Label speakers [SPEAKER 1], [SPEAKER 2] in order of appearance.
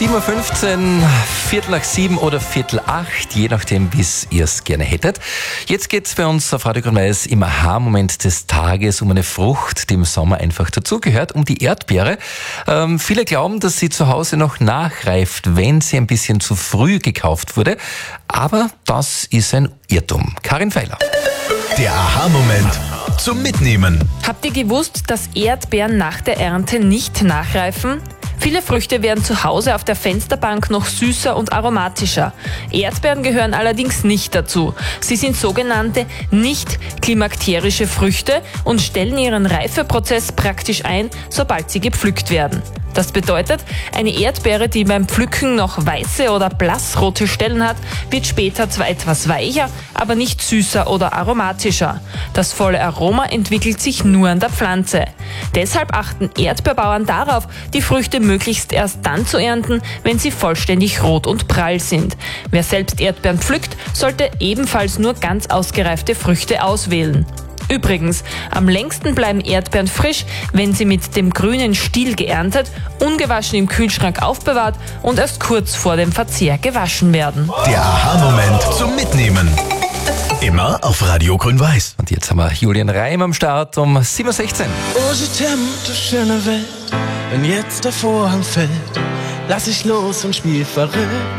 [SPEAKER 1] 7.15 Uhr, Viertel nach 7 oder Viertel 8, je nachdem, wie ihr es gerne hättet. Jetzt geht es bei uns auf Radio Grün-Weiß im Aha-Moment des Tages um eine Frucht, die im Sommer einfach dazugehört, um die Erdbeere. Viele glauben, dass sie zu Hause noch nachreift, wenn sie ein bisschen zu früh gekauft wurde. Aber das ist ein Irrtum. Karin Feiler.
[SPEAKER 2] Der Aha-Moment zum Mitnehmen.
[SPEAKER 3] Habt ihr gewusst, dass Erdbeeren nach der Ernte nicht nachreifen? Viele Früchte werden zu Hause auf der Fensterbank noch süßer und aromatischer. Erdbeeren gehören allerdings nicht dazu. Sie sind sogenannte nicht klimakterische Früchte und stellen ihren Reifeprozess praktisch ein, sobald sie gepflückt werden. Das bedeutet, eine Erdbeere, die beim Pflücken noch weiße oder blassrote Stellen hat, wird später zwar etwas weicher, aber nicht süßer oder aromatischer. Das volle Aroma entwickelt sich nur an der Pflanze. Deshalb achten Erdbeerbauern darauf, die Früchte möglichst erst dann zu ernten, wenn sie vollständig rot und prall sind. Wer selbst Erdbeeren pflückt, sollte ebenfalls nur ganz ausgereifte Früchte auswählen. Übrigens, am längsten bleiben Erdbeeren frisch, wenn sie mit dem grünen Stiel geerntet, ungewaschen im Kühlschrank aufbewahrt und erst kurz vor dem Verzehr gewaschen werden.
[SPEAKER 2] Der Aha-Moment zum Mitnehmen. Immer auf Radio Grün-Weiß.
[SPEAKER 1] Und jetzt haben wir Julian Reim am Start um 7.16 Uhr.
[SPEAKER 4] Oh, je t'aime, du schöne Welt, wenn jetzt der Vorhang fällt, lass ich los und spiel verrückt.